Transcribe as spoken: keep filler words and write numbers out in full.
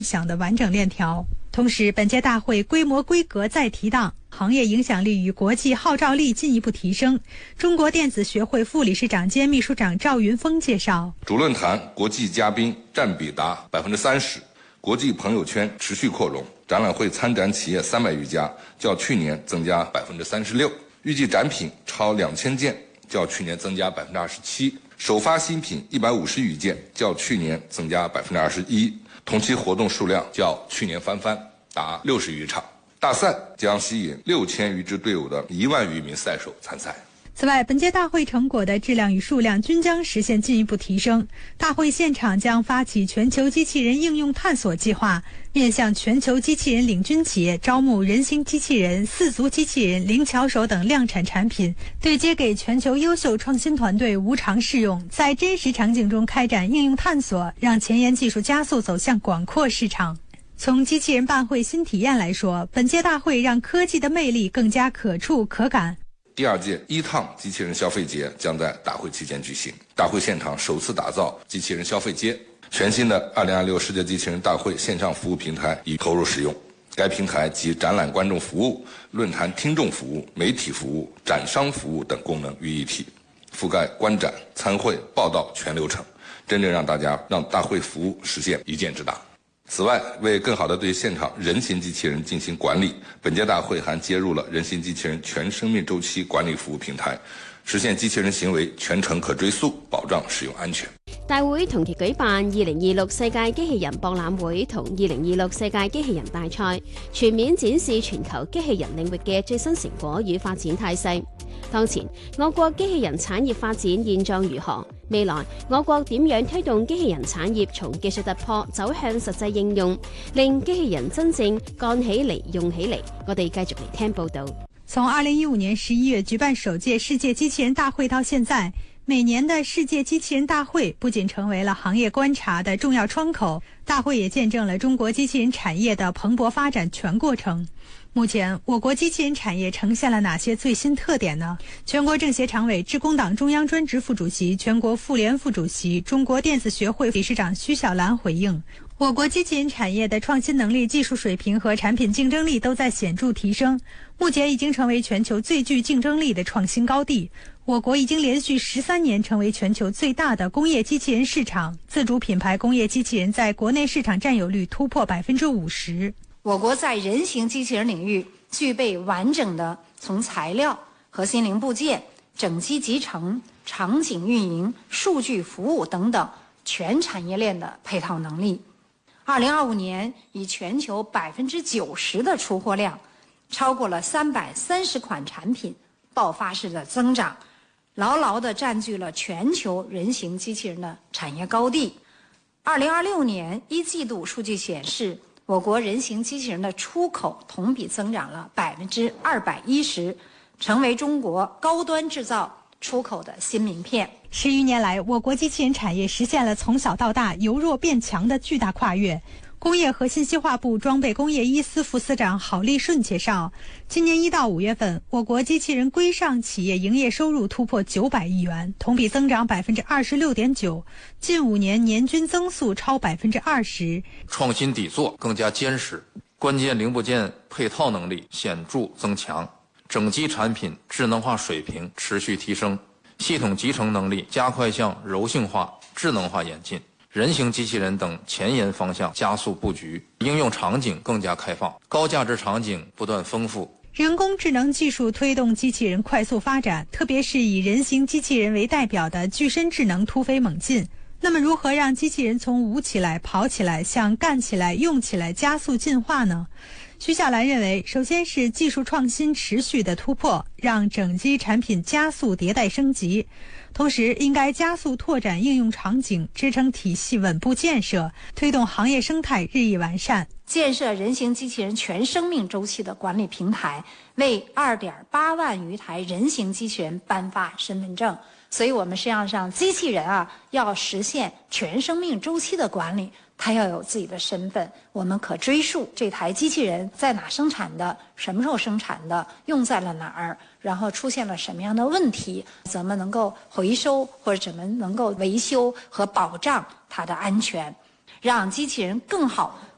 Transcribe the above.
响的完整链条。同时，本届大会规模规格再提档，行业影响力与国际号召力进一步提升。中国电子学会副理事长兼秘书长赵云峰介绍， 主论坛国际嘉宾占比达百分之三十，国际朋友圈持续扩容，展览会参展企业三百余家，较去年增加百分之三十六，预计展品超两千件，较去年增加百分之二十七，首发新品一百五十余件，较去年增加百分之二十一。同期活动数量较去年翻番，达六十余场。大赛将吸引六千余支队伍的一万余名赛手参赛。 此外，本届大会成果的质量与数量均将实现进一步提升。大会现场将发起全球机器人应用探索计划，面向全球机器人领军企业招募人形机器人、四足机器人、灵巧手等量产产品，对接给全球优秀创新团队无偿试用，在真实场景中开展应用探索，让前沿技术加速走向广阔市场。从机器人办会新体验来说，本届大会让科技的魅力更加可触可感。 第二届一趟机器人消费节将在大会期间举行，大会现场首次打造机器人消费街，全新的二零二六世界机器人大会线上服务平台已投入使用。该平台集展览观众服务、论坛听众服务、媒体服务、展商服务等功能于一体，覆盖观展、参会、报道全流程，真正让大家让大会服务实现一箭之大。此外，为更好地对现场人形机器人进行管理，本届大会还接入了人形机器人全生命周期管理服务平台，實現機器人行為全程可追溯，保障使用安全。 大會同期舉辦二零二六世界機器人博覽會同二零二六世界機器人大賽，全面展示全球機器人領域嘅最新成果與發展態勢。當前，我國機器人產業發展現狀如何？未來，我國點樣推動機器人產業從技術突破走向實際應用，令機器人真正幹起嚟、用起嚟？我哋繼續嚟聽報導。 從二零一五年十一月舉辦首屆世界機器人大會到現在，每年的世界機器人大會不僅成為了行業觀察的重要窗口，大會也見證了中國機器人產業的蓬勃發展全過程。目前，我國機器人產業呈現了哪些最新特點呢？全國政協常委、致公黨中央專職副主席、全國婦聯副主席、中國電子學會理事長徐小蘭回應，我國機器人產業的創新能力、技術水平和產品競爭力都在顯著提升，目前已經成為全球最具競爭力的創新高地。我國已經連續十三年成為全球最大的工業機器人市場，自主品牌工業機器人在國內市場佔有率突破百分之五十。 我國在人形機器人領域具備完整的從材料、核心零部件、整機集成、場景運營、數據服務等等全產業鏈的配套能力。二零二五年以全球百分之九十的出貨量，超過了三百三十款產品，爆發式的增長，牢牢地佔據了全球人形機器人的產業高地。二零二六年一季度數據顯示，我國人形機器人的出口同比增長了百分之二百一十，成為中國高端製造出口的新名片。 十餘年來，我國機器人產業實現了從小到大、由弱變強的巨大跨越。工業和信息化部裝備工業一司副司長郝立順介紹，今年一到五月份，我國機器人規上企業營業收入突破九百億元，同比增長百分之二十六點九，近五年年均增速超百分之二十。 創新底座更加堅實，關鍵零部件配套能力顯著增強，整機產品智能化水平持續提升，系統集成能力加快向柔性化、智能化演進。人形機器人等前沿方向加速布局，應用場景更加開放，高價值場景不斷豐富。 人工智能技術推動機器人快速發展，特別是以人形機器人為代表的具身智能突飛猛進。那麼如何讓機器人從舞起來、跑起來向幹起來、用起來加速進化呢？徐小蘭認為，首先是技術創新持續的突破，讓整機產品加速迭代升級。同時，應該加速拓展應用場景，支撐體系穩步建設，推動行業生態日益完善。 建設人形機器人全生命週期的管理平台，為二點八萬餘台人形機器人頒發身份證。所以我們實際上讓機器人啊，要實現全生命週期的管理，它要有自己的身份，我們可追溯這台機器人在哪生產的，什麼時候生產的，用在了哪兒，然後出現了什麼樣的問題，怎麼能夠回收或者怎麼能夠維修和保障它的安全，讓機器人更好